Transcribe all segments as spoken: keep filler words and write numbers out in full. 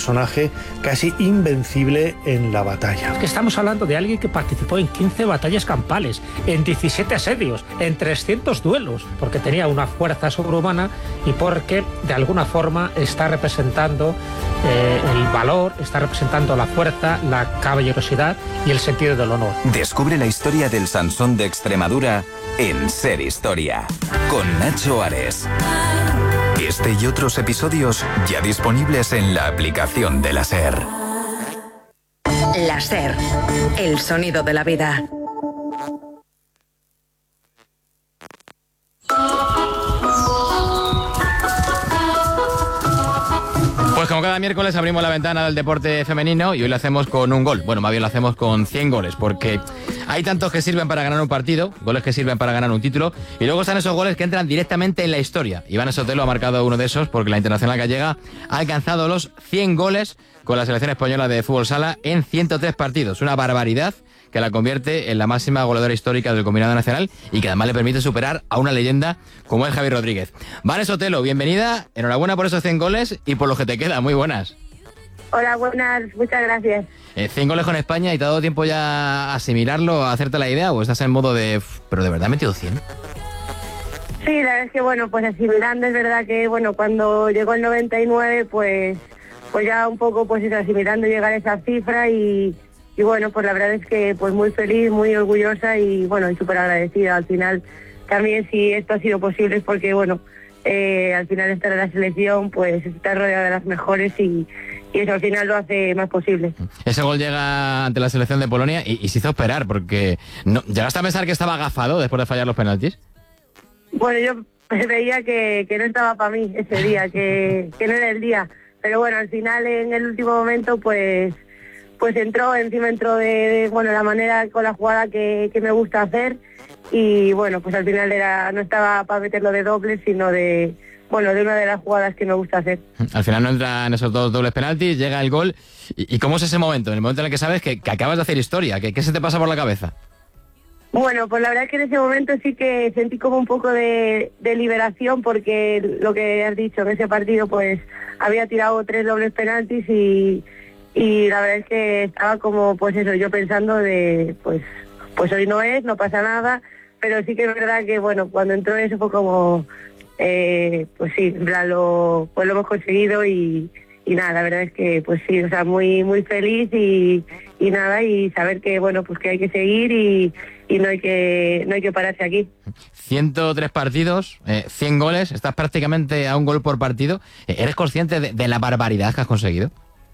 personaje casi invencible en la batalla. Estamos hablando de alguien que participó en quince batallas campales, en diecisiete asedios, en trescientos duelos, porque tenía una fuerza sobrehumana y porque de alguna forma está representando eh, el valor, está representando la fuerza, la caballerosidad y el sentido del honor. Descubre la historia del Sansón de Extremadura en Ser Historia, con Nacho Ares. Este y otros episodios ya disponibles en la aplicación de la SER. La SER, el sonido de la vida. Pues como cada miércoles abrimos la ventana del deporte femenino y hoy lo hacemos con un gol. Bueno, más bien lo hacemos con cien goles, porque hay tantos que sirven para ganar un partido, goles que sirven para ganar un título, y luego están esos goles que entran directamente en la historia. Iván Sotelo ha marcado uno de esos porque la internacional gallega ha alcanzado los cien goles con la selección española de fútbol sala en ciento tres partidos. Una barbaridad que la convierte en la máxima goleadora histórica del combinado nacional y que además le permite superar a una leyenda como es Javi Rodríguez. Vane Sotelo, bienvenida, enhorabuena por esos cien goles y por lo que te queda, muy buenas. Hola, buenas, muchas gracias. Eh, cien goles con España, ¿y te ha dado tiempo ya a asimilarlo, a hacerte la idea o estás en modo de, pero de verdad he metido cien? Sí, la verdad es que bueno, pues asimilando, es verdad que bueno, cuando llegó el noventa y nueve, pues, pues ya un poco pues eso, asimilando llegar a esa cifra y... Y bueno, pues la verdad es que pues muy feliz, muy orgullosa y bueno, y súper agradecida. Al final también si esto ha sido posible es porque bueno, eh, al final estar en la selección pues estar rodeada de las mejores y, y eso al final lo hace más posible. Ese gol llega ante la selección de Polonia y, y se hizo esperar porque no, ¿llegaste a pensar que estaba agafado después de fallar los penaltis? Bueno, yo veía que, que no estaba para mí ese día, que, que no era el día. Pero bueno, al final en el último momento pues... pues entró, encima entró de, de, bueno, la manera con la jugada que, que me gusta hacer y bueno, pues al final era no estaba para meterlo de doble, sino de, bueno, de una de las jugadas que me gusta hacer. Al final no entran esos dos dobles penaltis, llega el gol y, y ¿cómo es ese momento? En el momento en el que sabes que, que acabas de hacer historia, que, ¿qué se te pasa por la cabeza? Bueno, pues la verdad es que en ese momento sí que sentí como un poco de, de liberación porque lo que has dicho, en ese partido pues había tirado tres dobles penaltis y Y la verdad es que estaba como, pues eso, yo pensando de, pues pues hoy no es, no pasa nada, pero sí que es verdad que, bueno, cuando entró eso fue como, eh, pues sí, en plan, lo, pues lo hemos conseguido y, y nada, la verdad es que, pues sí, o sea, muy muy feliz y, y nada, y saber que, bueno, pues que hay que seguir y, y no hay que no hay que pararse aquí. ciento tres partidos, eh, cien goles, estás prácticamente a un gol por partido. ¿Eres consciente de, de la barbaridad que has conseguido?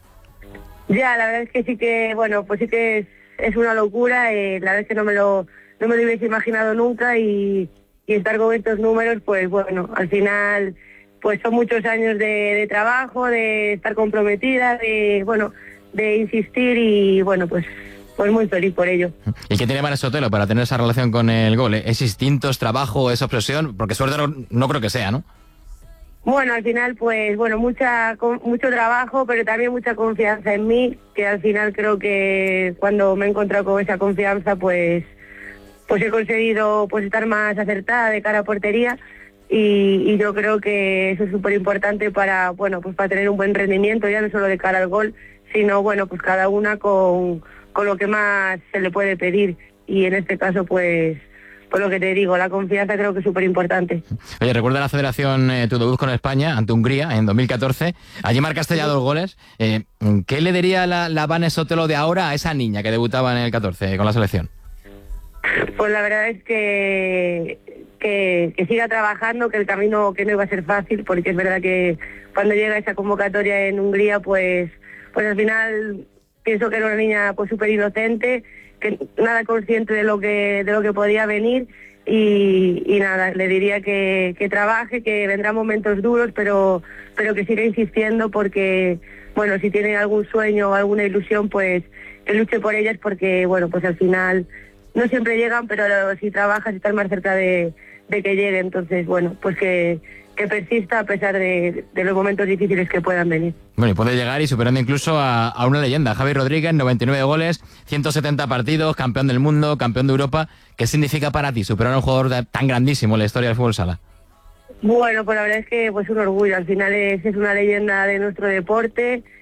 Ya, la verdad es que sí que, bueno, pues sí que es, es una locura, eh, la verdad es que no me lo no me lo hubiese imaginado nunca y, y estar con estos números, pues bueno, al final pues son muchos años de, de trabajo, de estar comprometida, de, bueno, de insistir y bueno, pues pues muy feliz por ello. ¿Y qué tiene Vane Sotelo para tener esa relación con el gol? ¿Es instinto, es trabajo, es obsesión? Porque suerte no, no creo que sea, ¿no? Bueno, al final, pues, bueno, mucha, mucho trabajo, pero también mucha confianza en mí, que al final creo que cuando me he encontrado con esa confianza, pues, pues he conseguido, pues, estar más acertada de cara a portería y, y yo creo que eso es súper importante para, bueno, pues para tener un buen rendimiento, ya no solo de cara al gol, sino, bueno, pues cada una con, con lo que más se le puede pedir y en este caso, pues, por lo que te digo, la confianza creo que es súper importante. Oye, recuerda la Federación eh, tu debut con España ante Hungría en dos mil catorce. Allí marcaste ya dos goles. Eh, ¿Qué le diría la, la Vane Sotelo de ahora a esa niña que debutaba en el catorce con la selección? Pues la verdad es que, que, que siga trabajando, que el camino que no iba a ser fácil, porque es verdad que cuando llega esa convocatoria en Hungría, pues, pues al final pienso que era una niña pues súper inocente, que nada consciente de lo que de lo que podía venir y, y nada, le diría que, que trabaje, que vendrán momentos duros, pero pero que siga insistiendo porque, bueno, si tiene algún sueño o alguna ilusión, pues que luche por ellas porque, bueno, pues al final no siempre llegan, pero si trabajas estás más cerca de, de que llegue, entonces, bueno, pues que que persista a pesar de, de los momentos difíciles que puedan venir. Bueno, y puede llegar y superando incluso a, a una leyenda, Javi Rodríguez, noventa y nueve goles, ciento setenta partidos, campeón del mundo, campeón de Europa. ¿Qué significa para ti superar a un jugador de, tan grandísimo en la historia del fútbol sala? Bueno, pues la verdad es que pues un orgullo, al final es, es una leyenda de nuestro deporte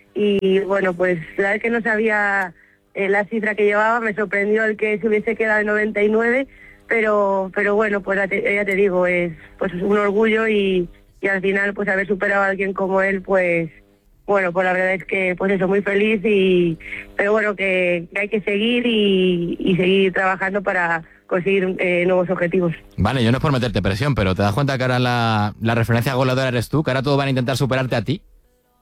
y bueno, pues la verdad es que no sabía eh, la cifra que llevaba, me sorprendió el que se hubiese quedado en noventa y nueve, pero pero bueno, pues ya te, ya te digo, es pues un orgullo y, y al final pues haber superado a alguien como él, pues bueno, pues la verdad es que pues eso, muy feliz, y pero bueno, que, que hay que seguir y, y seguir trabajando para conseguir eh, nuevos objetivos. Vale, yo no es por meterte presión, pero ¿te das cuenta que ahora la, la referencia goleadora eres tú? ¿Que ahora todos van a intentar superarte a ti?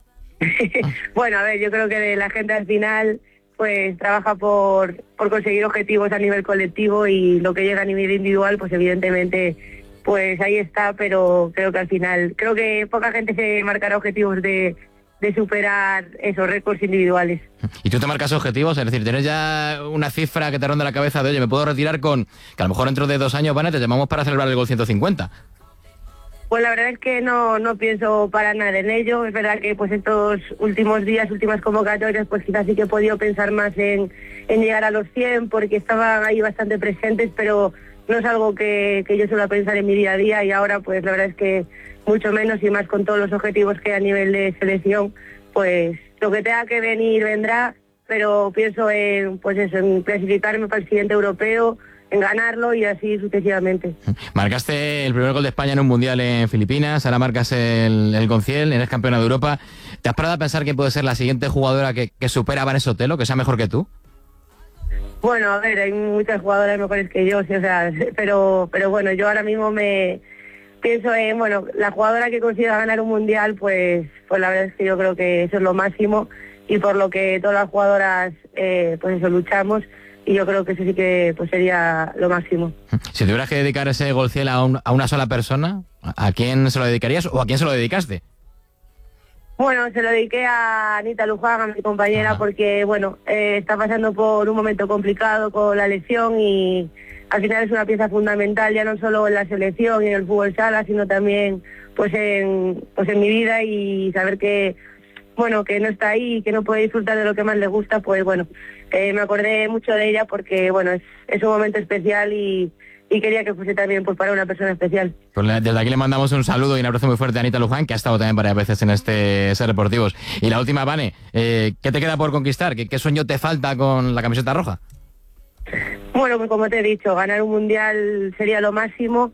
Bueno, a ver, yo creo que la gente al final pues trabaja por, por conseguir objetivos a nivel colectivo, y lo que llega a nivel individual pues evidentemente pues ahí está, pero creo que al final, creo que poca gente se marcará objetivos de, de superar esos récords individuales. ¿Y tú te marcas objetivos? Es decir, ¿tienes ya una cifra que te ronda la cabeza de, oye, me puedo retirar con, que a lo mejor dentro de dos años, Vane, te llamamos para celebrar el gol ciento cincuenta? Pues la verdad es que no, no pienso para nada en ello. Es verdad que pues estos últimos días, últimas convocatorias, pues quizás sí que he podido pensar más en, en llegar a los cien, porque estaban ahí bastante presentes, pero no es algo que, que yo suelo pensar en mi día a día, y ahora pues la verdad es que mucho menos, y más con todos los objetivos que hay a nivel de selección, pues lo que tenga que venir vendrá, pero pienso en pues eso, en clasificarme para el siguiente europeo, en ganarlo y así sucesivamente. Marcaste el primer gol de España en un mundial en Filipinas, ahora marcas el, el Gonciel, eres campeona de Europa. ¿Te has parado a pensar que puede ser la siguiente jugadora que, que supera a Vanessa Sotelo, que sea mejor que tú? Bueno, a ver, hay muchas jugadoras mejores que yo, sí, o sea, pero pero bueno, yo ahora mismo me pienso en, bueno, la jugadora que consiga ganar un mundial, pues pues la verdad es que yo creo que eso es lo máximo, y por lo que todas las jugadoras eh, pues eso luchamos, y yo creo que eso sí que pues sería lo máximo. Si tuvieras que dedicar ese Gonciel a, un, a una sola persona, ¿a quién se lo dedicarías o a quién se lo dedicaste? Bueno, se lo dediqué a Anita Luján, a mi compañera, Ajá. porque bueno, eh, está pasando por un momento complicado con la lesión, y al final es una pieza fundamental, ya no solo en la selección y en el fútbol sala, sino también pues en pues en mi vida, y saber que bueno, que no está ahí y que no puede disfrutar de lo que más le gusta, pues bueno, eh, me acordé mucho de ella porque bueno, es, es un momento especial, y, y quería que fuese también pues para una persona especial. Pues desde aquí le mandamos un saludo y un abrazo muy fuerte a Anita Luján, que ha estado también varias veces en este Ser Deportivos. Y la última, Vane, eh, ¿qué te queda por conquistar? ¿Qué, ¿Qué sueño te falta con la camiseta roja? Bueno, pues como te he dicho, ganar un mundial sería lo máximo,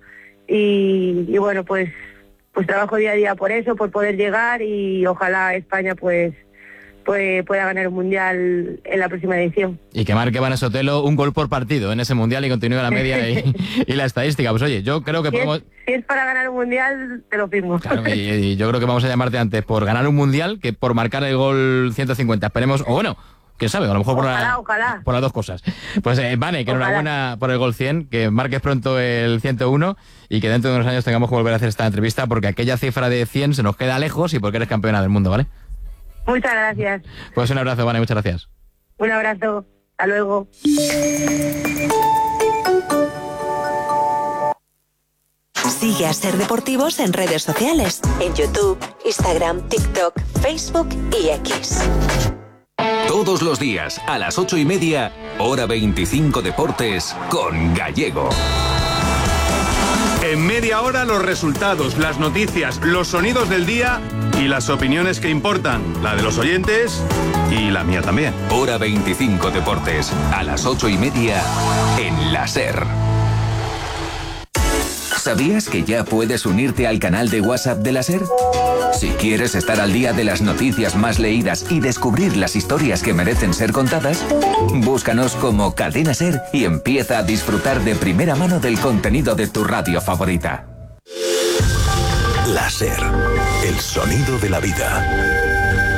y, y bueno, pues pues trabajo día a día por eso, por poder llegar, y ojalá España pues, pues pueda ganar un mundial en la próxima edición. Y que marque Vanessa Sotelo un gol por partido en ese mundial y continúe la media y, y la estadística. Pues oye, yo creo que si podemos... Es, si es para ganar un mundial, te lo firmo. Claro, y, y yo creo que vamos a llamarte antes por ganar un mundial que por marcar el gol ciento cincuenta. Esperemos, o bueno, quién sabe, a lo mejor por, ojalá, la, ojalá. por las dos cosas. Pues eh, Vane, que Ojalá. enhorabuena por el gol cien, que marques pronto el ciento uno y que dentro de unos años tengamos que volver a hacer esta entrevista, porque aquella cifra de cien se nos queda lejos y porque eres campeona del mundo, ¿vale? Muchas gracias. Pues un abrazo, Vane, muchas gracias. Un abrazo. Hasta luego. Sigue a Ser Deportivos en redes sociales, en YouTube, Instagram, TikTok, Facebook y X. Todos los días, a las ocho y media, hora veinticinco Deportes, con Gallego. En media hora los resultados, las noticias, los sonidos del día y las opiniones que importan, la de los oyentes y la mía también. Hora veinticinco Deportes, a las ocho y media, en la SER. ¿Sabías que ya puedes unirte al canal de WhatsApp de la SER? Si quieres estar al día de las noticias más leídas y descubrir las historias que merecen ser contadas, búscanos como Cadena SER y empieza a disfrutar de primera mano del contenido de tu radio favorita. La SER, el sonido de la vida.